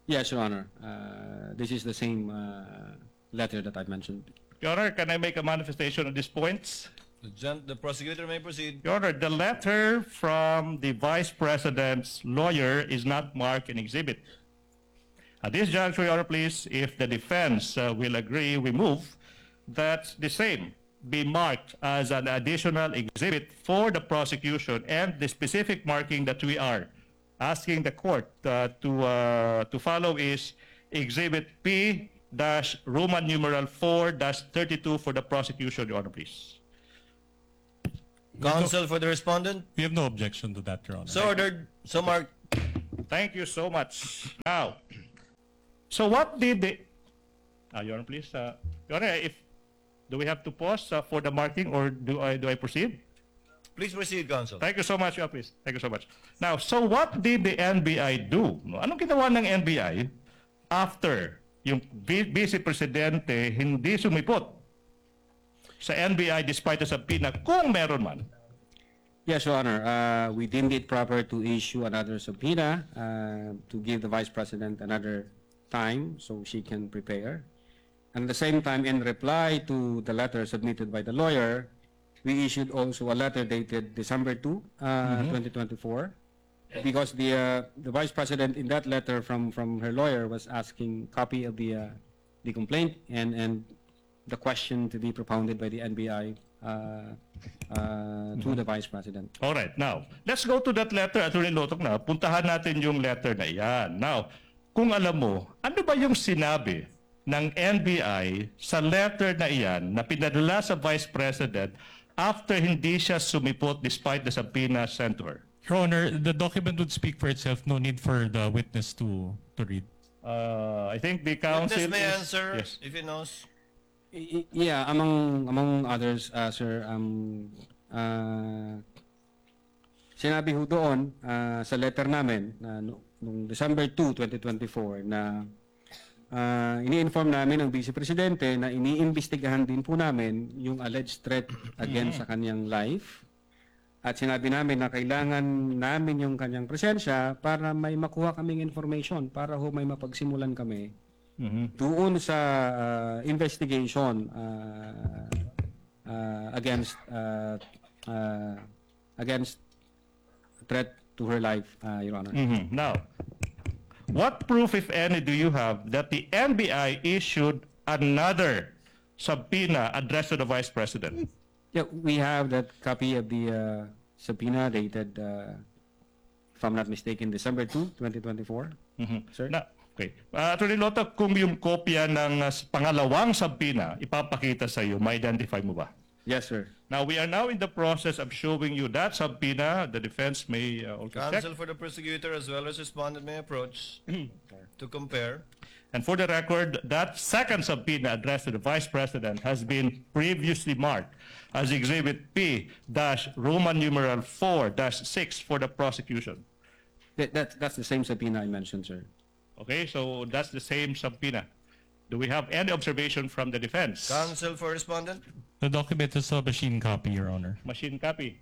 Yes, Your Honor. This is the same letter that I mentioned. Your Honor, can I make a manifestation on these points? The prosecutor may proceed. Your Honor, the letter from the Vice President's lawyer is not marked in exhibit. At this juncture, Your Honor, please, if the defense will agree, we move that the same be marked as an additional exhibit for the prosecution, and the specific marking that we are asking the court to follow is Exhibit P-Roman numeral 4-32 for the prosecution, Your Honor, please. Counsel for the respondent. We have no objection to that, Your Honor. So ordered. So marked. Thank you so much. Now, so what did the... Your Honor, please. Your Honor, do we have to pause for the marking, or do I proceed? Please proceed, counsel. Thank you so much, Your Honor, please. Thank you so much. Now, so what did the NBI do? No, anong ginawa ng NBI after yung Vice Presidente hindi sumipot sa NBI despite the subpoena kung meron man? Yes, Your Honor. We deemed it proper to issue another subpoena to give the Vice President another time so she can prepare. And at the same time, in reply to the letter submitted by the lawyer, we issued also a letter dated December 2, 2024, because the Vice President in that letter from her lawyer was asking copy of the complaint and the question to be propounded by the NBI to the Vice President. All right, now, let's go to that letter, Attorney Lotok na. Puntahan natin yung letter na iyan. Now, kung alam mo, ano ba yung sinabi ng NBI sa letter na iyan na pinadala sa Vice President after hindi siya sumipot despite the subpoena sent to her? Your Honor, the document would speak for itself. No need for the witness to read. I think the counsel Witness may is... answer Yes. if he knows. Yeah, among others, sir, sinabi ho doon sa letter namin na noong December 2, 2024 na ini-inform namin ng Vice Presidente na iniimbestigahan din po namin yung alleged threat against sa kanyang life. At sinabi namin na kailangan namin yung kanyang presensya para may makuha kaming information, para ho may mapagsimulan kami doon sa investigation against threat to her life, Your Honor. Now, what proof, if any, do you have that the NBI issued another subpoena addressed to the Vice President? Yeah, we have that copy of the subpoena dated, if I'm not mistaken, December 2, 2024. Sir? Na, okay. Attorney Lota, kung yung kopya ng pangalawang subpoena ipapakita sa iyo, ma-identify mo ba? Yes, sir. Now, we are now in the process of showing you that subpoena. The defense may also check. Counsel for the prosecutor as well as respondent may approach to compare. And for the record, that second subpoena addressed to the Vice President has been previously marked as Exhibit P-Roman numeral 4-6 for the prosecution. That's the same subpoena I mentioned, sir. Okay, so that's the same subpoena. Do we have any observation from the defense? Counsel for respondent. The document is a machine copy, Your Honor. Machine copy.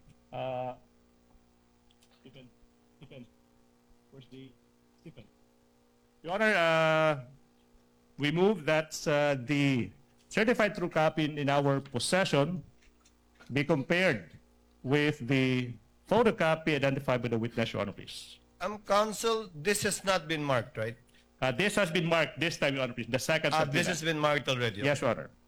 Stephen. Where's the Stephen? Your Honor, we move that the certified true copy in our possession be compared with the photocopy identified by the witness, Your Honor, please. Counsel, this has not been marked, right? This has been marked this time, Your Honor, please. The second subpoena. This has been marked already. Yes, Your Honor.